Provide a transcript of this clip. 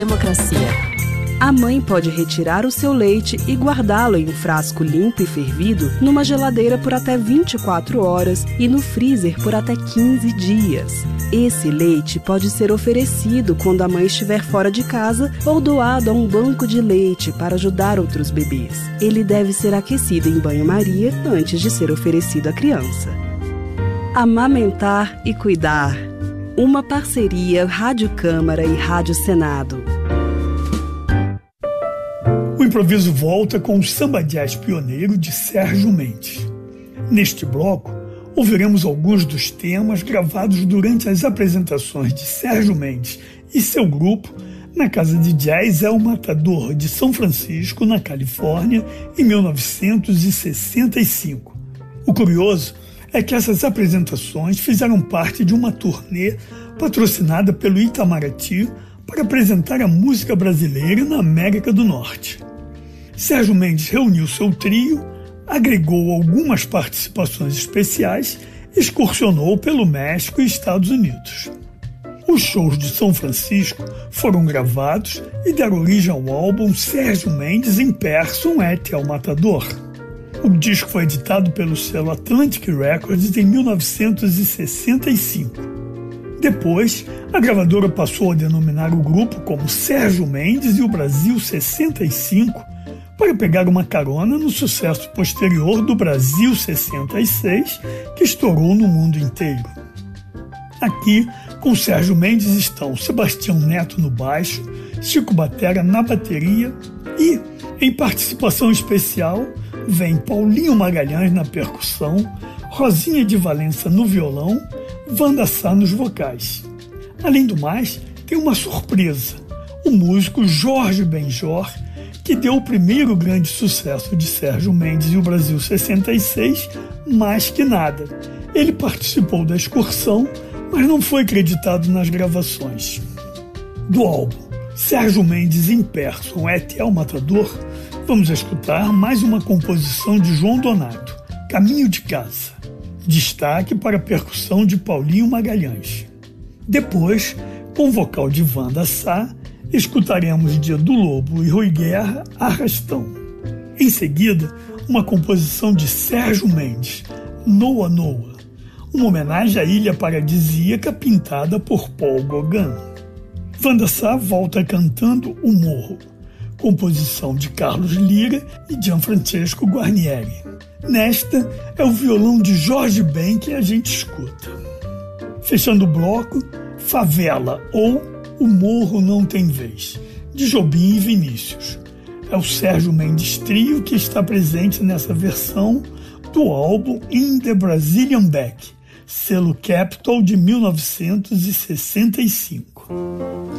Democracia. A mãe pode retirar o seu leite e guardá-lo em um frasco limpo e fervido numa geladeira por até 24 horas e no freezer por até 15 dias. Esse leite pode ser oferecido quando a mãe estiver fora de casa ou doado a um banco de leite para ajudar outros bebês. Ele deve ser aquecido em banho-maria antes de ser oferecido à criança. Amamentar e cuidar. Uma parceria Rádio Câmara e Rádio Senado. O improviso volta com o Samba Jazz Pioneiro de Sérgio Mendes. Neste bloco, ouviremos alguns dos temas gravados durante as apresentações de Sérgio Mendes e seu grupo na Casa de Jazz El Matador de São Francisco, na Califórnia, em 1965. O curioso é que essas apresentações fizeram parte de uma turnê patrocinada pelo Itamaraty para apresentar a música brasileira na América do Norte. Sérgio Mendes reuniu seu trio, agregou algumas participações especiais e excursionou pelo México e Estados Unidos. Os shows de São Francisco foram gravados e deram origem ao álbum Sérgio Mendes in Person et El Matador. O disco foi editado pelo selo Atlantic Records em 1965. Depois, a gravadora passou a denominar o grupo como Sérgio Mendes e o Brasil 65 para pegar uma carona no sucesso posterior do Brasil 66, que estourou no mundo inteiro. Aqui, com Sérgio Mendes, estão Sebastião Neto no baixo, Chico Batera na bateria e, em participação especial, vem Paulinho Magalhães na percussão, Rosinha de Valença no violão, Wanda Sá nos vocais. Além do mais, tem uma surpresa, o músico Jorge Benjor, que deu o primeiro grande sucesso de Sérgio Mendes e o Brasil 66, Mais Que Nada. Ele participou da excursão, mas não foi acreditado nas gravações. Do álbum Sérgio Mendes in Person et El Matador, vamos escutar mais uma composição de João Donato, Caminho de Casa. Destaque para a percussão de Paulinho Magalhães. Depois, com o vocal de Wanda Sá, escutaremos Dia do Lobo e Rui Guerra, Arrastão. Em seguida, uma composição de Sérgio Mendes, Noa Noa, uma homenagem à ilha paradisíaca pintada por Paul Gauguin. Wanda Sá volta cantando O Morro, composição de Carlos Lira e Gianfrancesco Guarnieri. Nesta é o violão de Jorge Ben que a gente escuta. Fechando o bloco, Favela ou O Morro Não Tem Vez, de Jobim e Vinícius. É o Sérgio Mendes Trio que está presente nessa versão do álbum In the Brazilian Back, selo Capitol de 1965.